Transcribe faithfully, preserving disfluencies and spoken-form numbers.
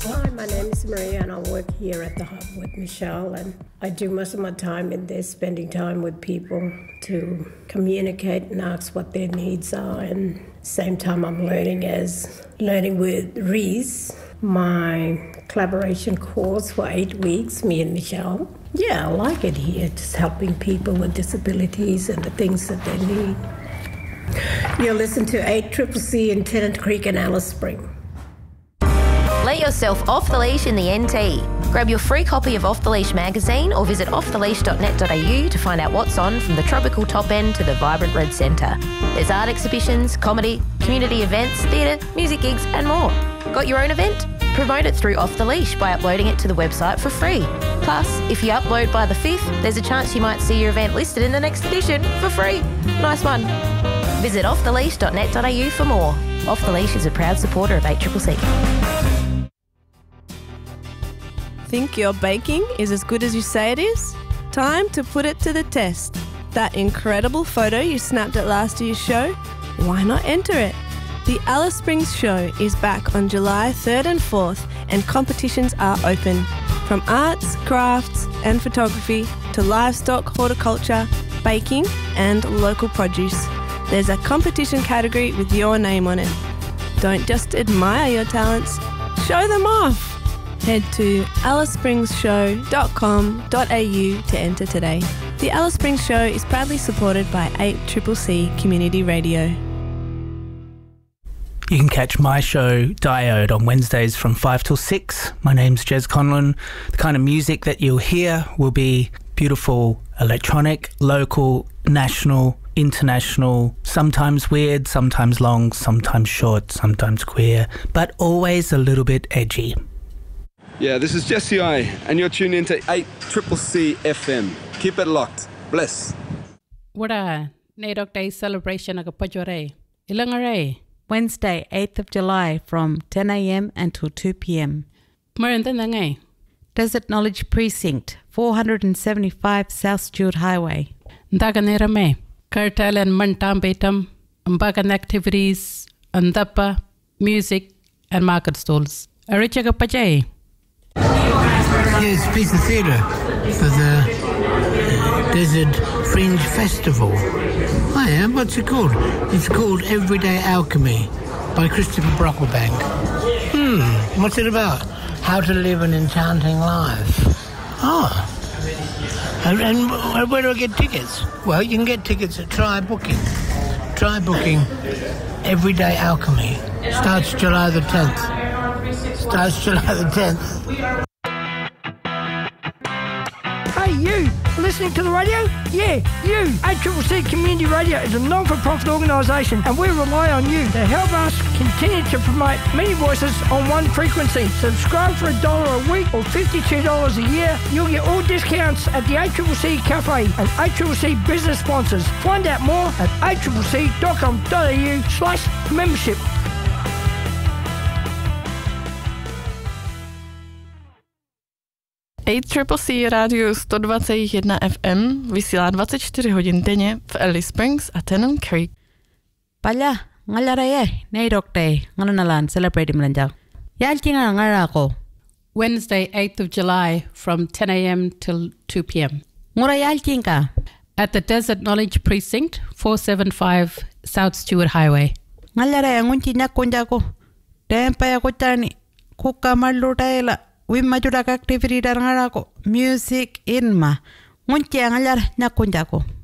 Hi, my name is Maria and I work here at the Hub with Michelle, and I do most of my time in there spending time with people to communicate and ask what their needs are, and same time I'm learning as learning with Reese, my collaboration course for eight weeks, me and Michelle. Yeah, I like it here, just helping people with disabilities and the things that they need. You'll listen to eight Triple C in Tennant Creek and Alice Spring. Let yourself off the leash in the N T. Grab your free copy of Off the Leash magazine or visit off the leash dot net dot a u to find out what's on from the tropical top end to the vibrant Red Centre. There's art exhibitions, comedy, community events, theatre, music gigs and more. Got your own event? Promote it through Off the Leash by uploading it to the website for free. Plus, if you upload by the fifth, there's a chance you might see your event listed in the next edition for free. Nice one. Visit off the leash dot net dot a u for more. Off the Leash is a proud supporter of eight C C C. Think your baking is as good as you say it is? Time to put it to the test. That incredible photo you snapped at last year's show? Why not enter it? The Alice Springs show is back on July third and fourth, and competitions are open. From arts, crafts and photography to livestock, horticulture, baking and local produce. There's a competition category with your name on it. Don't just admire your talents, show them off. Head to alice springs show dot com dot a u to enter today. The Alice Springs Show is proudly supported by eight C C C Community Radio. You can catch my show Diode on Wednesdays from five till six. My name's Jez Conlon. The kind of music that you'll hear will be beautiful electronic, local, national, international, sometimes weird, sometimes long, sometimes short, sometimes queer, but always a little bit edgy. Yeah, this is Jesse I, and you're tuned into eight C C C F M. Keep it locked. Bless. Wada, Nadok Day celebration aga pajore. Ilangare. Wednesday, eighth of July from ten a m until two p m Marantanangay. Desert Knowledge Precinct, four seventy-five South Stewart Highway. Ndaganera Cartel and Mantam Betam, Mbagan activities, Andapa, music, and market stalls. Arichaga Pajay. Yes, it's a piece of theatre for the uh, Desert Fringe Festival. Oh yeah, what's it called? It's called Everyday Alchemy by Christopher Brocklebank. Hmm, what's it about? How to live an enchanting life. Oh. And, and where do I get tickets? Well, you can get tickets at Try Booking. Try Booking Everyday Alchemy. Starts July the tenth. Starts July the tenth. Hey, you! Listening to the radio? Yeah, you! eight C C C Community Radio is a non-for-profit organisation, and we rely on you to help us continue to promote many voices on one frequency. Subscribe for a dollar a week or fifty-two dollars a year. You'll get all discounts at the eight C C C Cafe and eight C C C business sponsors. Find out more at eight c c c dot com dot a u slash membership. eight C C C rádiu sto dvacet jedna F M vysílá dvacet čtyři hodin denně v Alice Springs a Tennant Creek. Pala, ngalaraye, Nadok Day, nganalan celebrate mlanjak. Yaltinga ngarako. Wednesday, eighth of July from ten a m till two p m Ngura yaltinga. At the Desert Knowledge Precinct, four seventy-five South Stewart Highway. Ngalaraya ngunchi nyakunjako. Tempa ya kuchani. Kuka malutaela. Wimma judak activity darngarako. Music inma. Ngunchi ngalar nyakunjako.